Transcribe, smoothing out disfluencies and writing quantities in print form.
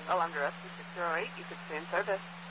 Oh, under us, 608, you could stay in service.